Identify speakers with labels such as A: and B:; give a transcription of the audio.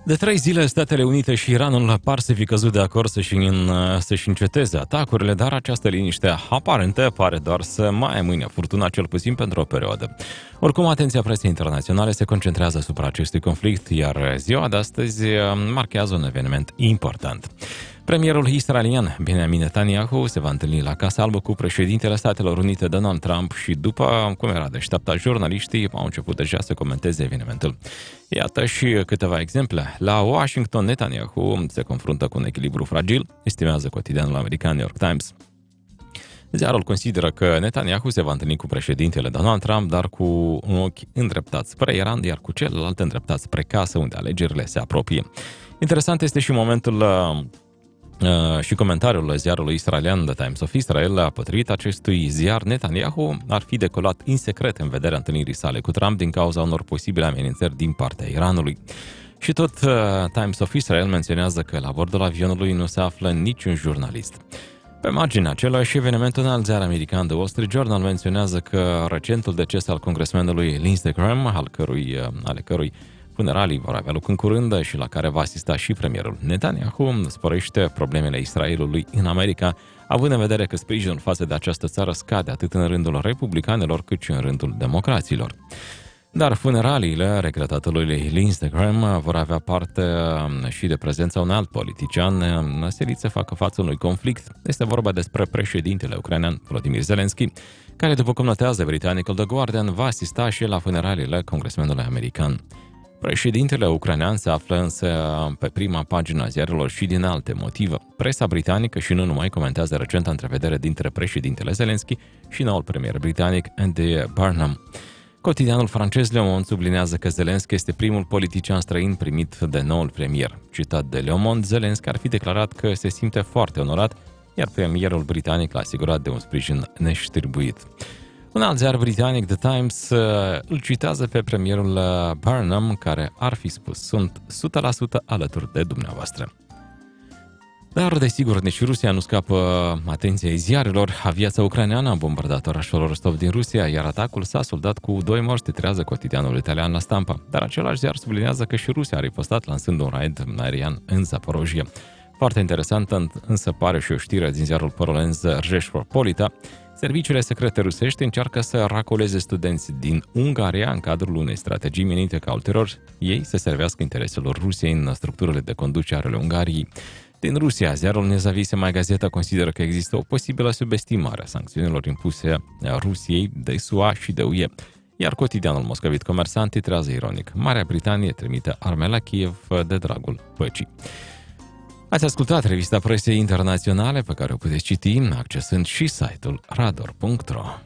A: De 3 zile, Statele Unite și Iranul par să fi căzut de acord să-și înceteze atacurile, dar această liniște aparentă pare doar să mai mâine furtuna, cel puțin pentru o perioadă. Oricum, atenția presei internaționale se concentrează asupra acestui conflict, iar ziua de astăzi marchează un eveniment important. Premierul israelian Benjamin Netanyahu se va întâlni la Casa Albă cu președintele Statelor Unite Donald Trump și după cum era de așteptat, jurnaliștii au început deja să comenteze evenimentul. Iată și câteva exemple. La Washington, Netanyahu se confruntă cu un echilibru fragil, estimează cotidianul american New York Times. Ziarul consideră că Netanyahu se va întâlni cu președintele Donald Trump, dar cu un ochi îndreptat spre Iran, iar cu celălalt îndreptat spre casă, unde alegerile se apropie. Interesant este și momentul și comentariul ziarului israelian The Times of Israel. Potrivit acestui ziar, Netanyahu ar fi decolat în secret în vederea întâlnirii sale cu Trump din cauza unor posibile amenințări din partea Iranului. Și tot Times of Israel menționează că la bordul avionului nu se află niciun jurnalist. Pe marginea același eveniment, un alt ziar american, The Wall Street Journal, menționează că recentul deces al congresmenului Lindsey Graham, ale cărui funeralii vor avea loc în curând și la care va asista și premierul Netanyahu, sporește problemele Israelului în America, având în vedere că sprijinul față de această țară scade atât în rândul republicanilor cât și în rândul democraților. Dar funeraliile regretatului Lindsey Graham vor avea parte și de prezența unui alt politician năsilit să facă față unui conflict. Este vorba despre președintele ucrainean Volodymyr Zelensky, care, după cum notează britanicul The Guardian, va asista și la funeraliile congresmenului american. Președintele ucrainean se află însă pe prima pagină a ziarelor și din alte motive. Presa britanică și nu numai comentează recenta întrevedere dintre președintele Zelensky și noul premier britanic Andy Burnham. Cotidianul francez Le Monde sublinează că Zelensky este primul politician străin primit de noul premier. Citat de Le Monde, Zelensky ar fi declarat că se simte foarte onorat, iar premierul britanic l-a asigurat de un sprijin neștirbuit. Un alt ziar britanic, The Times, îl citează pe premierul Burnham, care ar fi spus: "Sunt 100% alături de dumneavoastră." Dar, desigur, nici Rusia nu scapă atenției ziarelor. Aviația ucraineană a bombardat orașul Rostov din Rusia, iar atacul s-a soldat cu 2 morți, titrează cotidianul italian La Stampa. Dar același ziar sublinează că și Rusia a ripostat lansând un raid aerian în Zaporojie. Foarte interesantă însă pare și o știre din ziarul polonez Rzeczpospolita. Serviciile secrete rusești încearcă să racoleze studenți din Ungaria în cadrul unei strategii menite ca ulterior ei să servească intereselor Rusiei în structurile de conducere ale Ungariei. Din Rusia, ziarul Nezavisema Gazeta consideră că există o posibilă subestimare a sancțiunilor impuse Rusiei de SUA și de UE, iar cotidianul moscovit Comersant titrează ironic: Marea Britanie trimite arme la Kiev de dragul păcii. Ați ascultat revista presei internaționale, pe care o puteți citi accesând și site-ul radar.ro.